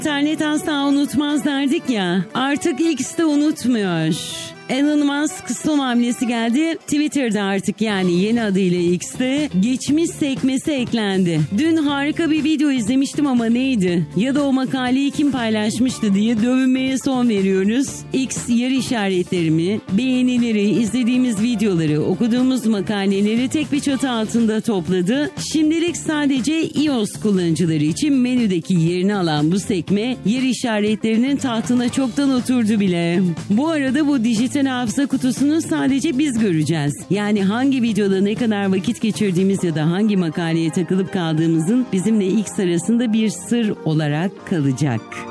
İnternet asla unutmaz derdik ya, artık X de unutmuyor. Elon Musk son hamlesi geldi. Twitter'da artık, yani yeni adıyla X'te geçmiş sekmesi eklendi. Dün harika bir video izlemiştim ama neydi? Ya da o makaleyi kim paylaşmıştı diye dövünmeye son veriyoruz. X yer işaretlerimi, beğenileri, izlediğimiz videoları, okuduğumuz makaleleri tek bir çatı altında topladı. Şimdilik sadece iOS kullanıcıları için menüdeki yerini alan bu sekme yer işaretlerinin tahtına çoktan oturdu bile. Bu arada bu dijital hafıza kutusunu sadece biz göreceğiz. Yani hangi videoda ne kadar vakit geçirdiğimiz ya da hangi makaleye takılıp kaldığımızın bizimle X arasında bir sır olarak kalacak.